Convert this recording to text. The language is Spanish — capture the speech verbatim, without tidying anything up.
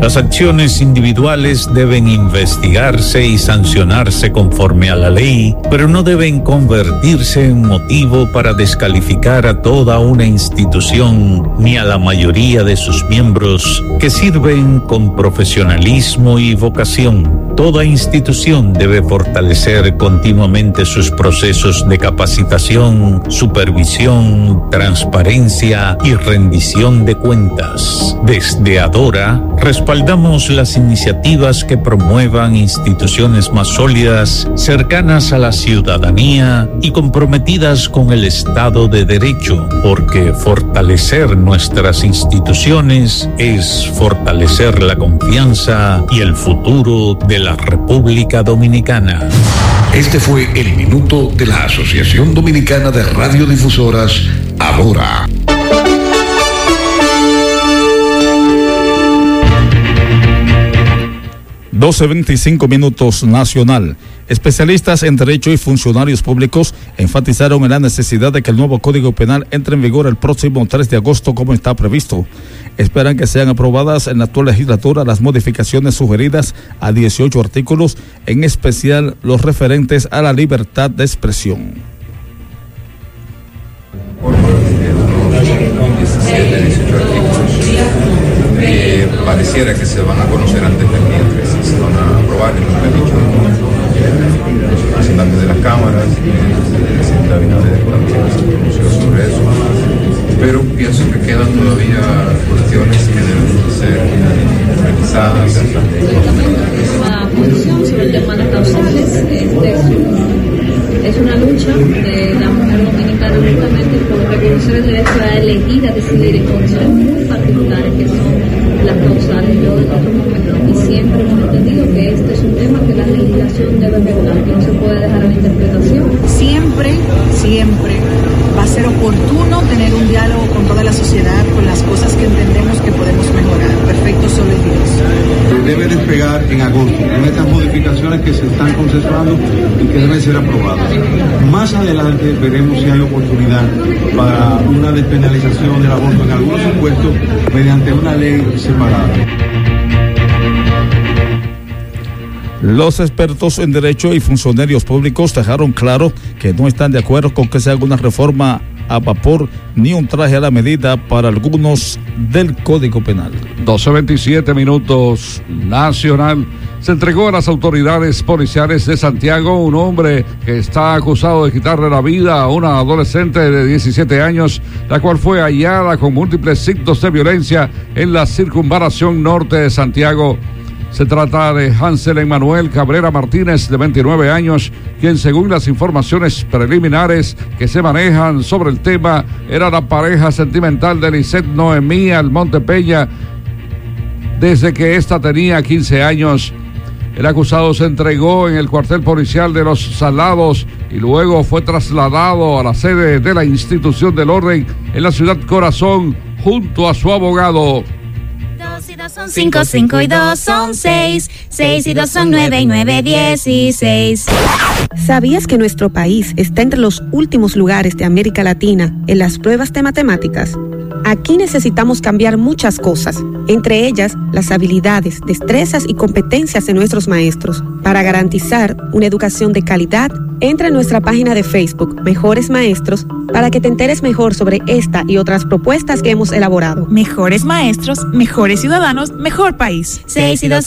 Las acciones individuales deben investigarse y sancionarse conforme a la ley, pero no deben convertirse en motivo para descalificar a toda una institución ni a la mayoría de sus miembros que sirven con profesionalismo y vocación. Toda institución debe fortalecer continuamente sus procesos de capacitación, supervisión, transparencia y rendición de cuentas. Desde Adora, respaldamos las iniciativas que promuevan instituciones más sólidas, cercanas a la ciudadanía y comprometidas con el Estado de Derecho, porque fortalecer nuestras instituciones es fortalecer la confianza y el futuro de la República Dominicana. Este fue el minuto de la Asociación Dominicana de Radiodifusoras, Adora. doce veinticinco minutos nacional. Especialistas en Derecho y funcionarios públicos enfatizaron en la necesidad de que el nuevo Código Penal entre en vigor el próximo tres de agosto como está previsto. Esperan que sean aprobadas en la actual legislatura las modificaciones sugeridas a dieciocho artículos, en especial los referentes a la libertad de expresión. diecisiete, dieciocho artículos eh, pareciera que se van a conocer antes del día trece, se van a aprobar, es lo que han dicho los representantes de las cámaras, el presidente Abinader también se pronunció sobre eso, pero pienso que quedan todavía cuestiones que deben ser revisadas. La posición sobre el tema de las causales es una lucha de la mujer dominicana justamente por reconocer el derecho a elegir, a decidir en condiciones muy particulares que son las causales. Yo en otros momentos y siempre hemos entendido que este es un tema que la legislación debe regular, que no se puede dejar a la interpretación. Siempre, siempre va a ser oportuno tener un diálogo con toda la sociedad, con las cosas que entendemos que podemos mejorar. Perfecto solo es Dios. Debe despegar en agosto con estas modificaciones que se están consensuando y que deben ser aprobadas. Más adelante veremos si hay oportunidad para una despenalización del aborto en algunos supuestos mediante una ley separada. Los expertos en derecho y funcionarios públicos dejaron claro que no están de acuerdo con que se haga una reforma a vapor ni un traje a la medida para algunos del Código Penal. doce veintisiete minutos nacional. Se entregó a las autoridades policiales de Santiago un hombre que está acusado de quitarle la vida a una adolescente de diecisiete años, la cual fue hallada con múltiples signos de violencia en la circunvalación norte de Santiago. Se trata de Hansel Emanuel Cabrera Martínez, de veintinueve años, quien, según las informaciones preliminares que se manejan sobre el tema, era la pareja sentimental de Lisette Noemí Almonte Peña desde que ésta tenía quince años. El acusado se entregó en el cuartel policial de Los Salados y luego fue trasladado a la sede de la institución del orden en la ciudad Corazón junto a su abogado. Dos y dos son cinco, cinco y dos son seis, seis y dos son nueve y nueve dieciséis. ¿Sabías que nuestro país está entre los últimos lugares de América Latina en las pruebas de matemáticas? Aquí necesitamos cambiar muchas cosas, entre ellas las habilidades, destrezas y competencias de nuestros maestros. Para garantizar una educación de calidad, entra en nuestra página de Facebook, Mejores Maestros, para que te enteres mejor sobre esta y otras propuestas que hemos elaborado. Mejores maestros, mejores ciudadanos, mejor país. seis y dos